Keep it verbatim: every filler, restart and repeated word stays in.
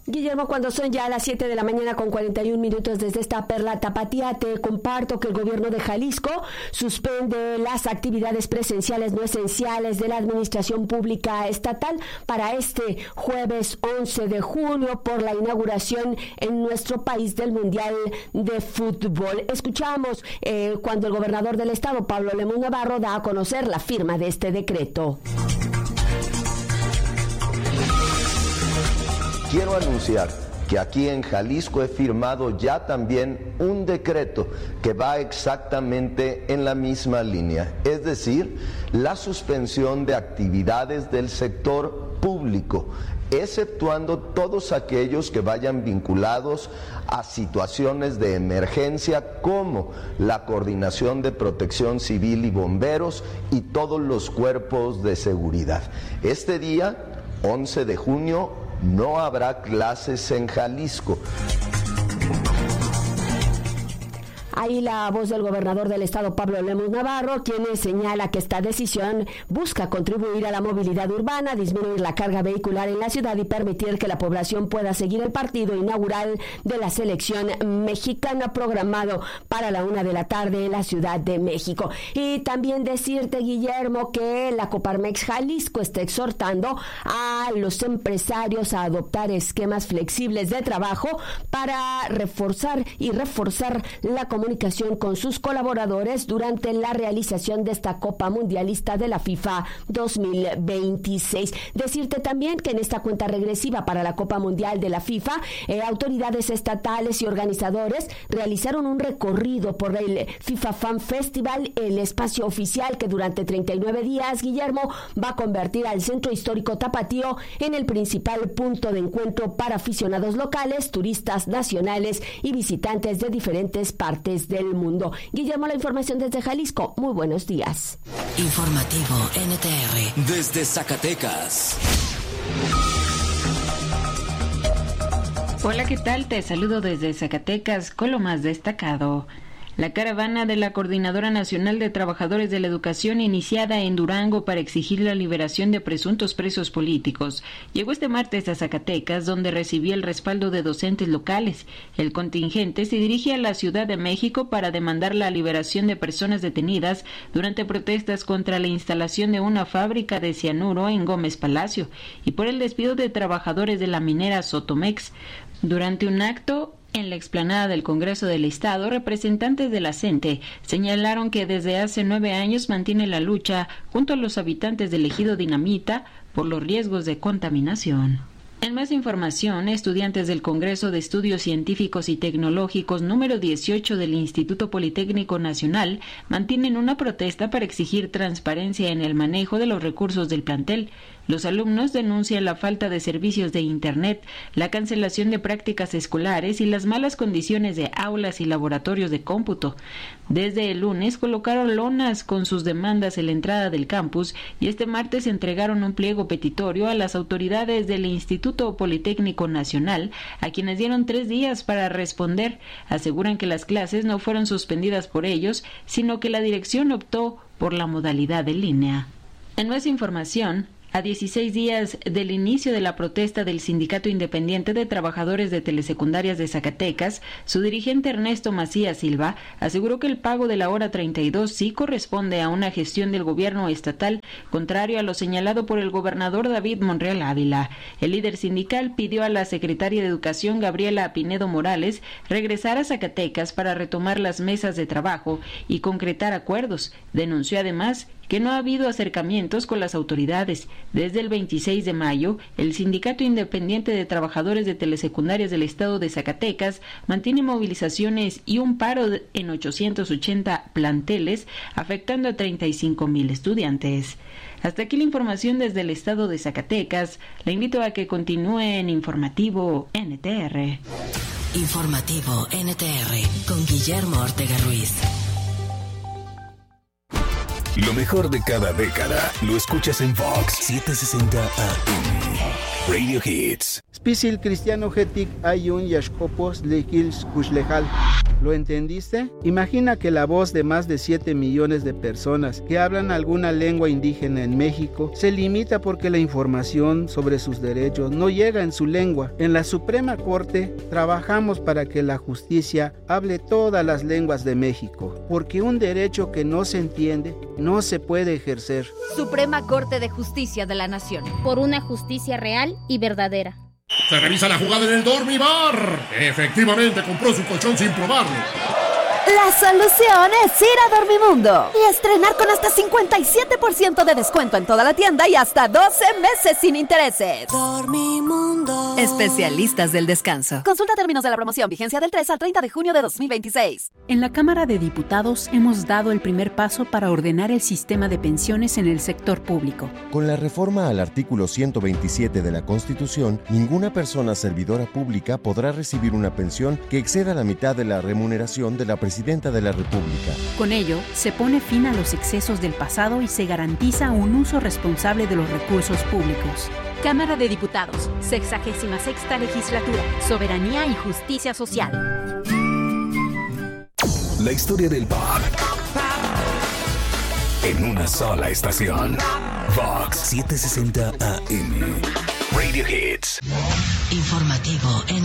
Guillermo, cuando son ya las siete de la mañana con cuarenta y un minutos desde esta perla tapatía, te comparto que el gobierno de Jalisco suspende las actividades presenciales no esenciales de la administración pública estatal para este jueves once de junio por la inauguración en nuestro país del Mundial de Fútbol. Escuchamos eh, cuando el gobernador del estado, Pablo Lemus Navarro, da a conocer la firma de este decreto. Quiero anunciar que aquí en Jalisco he firmado ya también un decreto que va exactamente en la misma línea, es decir, la suspensión de actividades del sector público, exceptuando todos aquellos que vayan vinculados a situaciones de emergencia como la Coordinación de Protección Civil y Bomberos y todos los cuerpos de seguridad. Este día, once de junio, no habrá clases en Jalisco. Ahí la voz del gobernador del estado, Pablo Lemus Navarro, quien señala que esta decisión busca contribuir a la movilidad urbana, disminuir la carga vehicular en la ciudad y permitir que la población pueda seguir el partido inaugural de la selección mexicana programado para la una de la tarde en la Ciudad de México. Y también decirte, Guillermo, que la Coparmex Jalisco está exhortando a los empresarios a adoptar esquemas flexibles de trabajo para reforzar y reforzar la comunicación comunicación con sus colaboradores durante la realización de esta Copa Mundialista de la FIFA dos mil veintiséis. Decirte también que en esta cuenta regresiva para la Copa Mundial de la FIFA, eh, autoridades estatales y organizadores realizaron un recorrido por el FIFA Fan Festival, el espacio oficial que durante treinta y nueve días, Guillermo, va a convertir al Centro Histórico Tapatío en el principal punto de encuentro para aficionados locales, turistas nacionales y visitantes de diferentes partes del mundo. Guillermo, la información desde Jalisco. Muy buenos días. Informativo N T R desde Zacatecas. Hola, ¿qué tal? Te saludo desde Zacatecas con lo más destacado. La caravana de la Coordinadora Nacional de Trabajadores de la Educación, iniciada en Durango para exigir la liberación de presuntos presos políticos, llegó este martes a Zacatecas, donde recibió el respaldo de docentes locales. El contingente se dirige a la Ciudad de México para demandar la liberación de personas detenidas durante protestas contra la instalación de una fábrica de cianuro en Gómez Palacio y por el despido de trabajadores de la minera Sotomex. Durante un acto en la explanada del Congreso del Estado, representantes de la CENTE señalaron que desde hace nueve años mantiene la lucha junto a los habitantes del ejido Dinamita por los riesgos de contaminación. En más información, estudiantes del Congreso de Estudios Científicos y Tecnológicos número dieciocho del Instituto Politécnico Nacional mantienen una protesta para exigir transparencia en el manejo de los recursos del plantel. Los alumnos denuncian la falta de servicios de Internet, la cancelación de prácticas escolares y las malas condiciones de aulas y laboratorios de cómputo. Desde el lunes colocaron lonas con sus demandas en la entrada del campus y este martes entregaron un pliego petitorio a las autoridades del Instituto Politécnico Nacional, a quienes dieron tres días para responder. Aseguran que las clases no fueron suspendidas por ellos, sino que la dirección optó por la modalidad en línea. En más información, a dieciséis días del inicio de la protesta del Sindicato Independiente de Trabajadores de Telesecundarias de Zacatecas, su dirigente Ernesto Macías Silva aseguró que el pago de la hora treinta y dos sí corresponde a una gestión del gobierno estatal, contrario a lo señalado por el gobernador David Monreal Ávila. El líder sindical pidió a la secretaria de Educación, Gabriela Pinedo Morales, regresar a Zacatecas para retomar las mesas de trabajo y concretar acuerdos. Denunció además que no ha habido acercamientos con las autoridades. Desde el veintiséis de mayo, el Sindicato Independiente de Trabajadores de Telesecundarias del Estado de Zacatecas mantiene movilizaciones y un paro en ochocientos ochenta planteles, afectando a treinta y cinco mil estudiantes. Hasta aquí la información desde el Estado de Zacatecas. La invito a que continúe en Informativo N T R. Informativo N T R con Guillermo Ortega Ruiz. Lo mejor de cada década lo escuchas en Vox setecientos sesenta A M. Radio Hits. Spisil Cristiano Hetik Ayun Yashkopos Lekils Kushlejal. ¿Lo entendiste? Imagina que la voz de más de siete millones de personas que hablan alguna lengua indígena en México se limita porque la información sobre sus derechos no llega en su lengua. En la Suprema Corte trabajamos para que la justicia hable todas las lenguas de México, porque un derecho que no se entiende no se puede ejercer. Suprema Corte de Justicia de la Nación. Por una justicia real y verdadera. Se revisa la jugada en el Dormibar. Efectivamente compró su colchón sin probarlo. La solución es ir a Dormimundo y estrenar con hasta cincuenta y siete por ciento de descuento en toda la tienda y hasta doce meses sin intereses. Dormimundo. Especialistas del descanso. Consulta términos de la promoción, vigencia del tres al treinta de junio de dos mil veintiséis. En la Cámara de Diputados hemos dado el primer paso para ordenar el sistema de pensiones en el sector público. Con la reforma al artículo ciento veintisiete de la Constitución, ninguna persona servidora pública podrá recibir una pensión que exceda la mitad de la remuneración de la Presidenta de la República. Con ello, se pone fin a los excesos del pasado y se garantiza un uso responsable de los recursos públicos. Cámara de Diputados, sexagésima sexta legislatura, soberanía y justicia social. La historia del pop en una sola estación. Vox setecientos sesenta A M. Radio Hits. Informativo en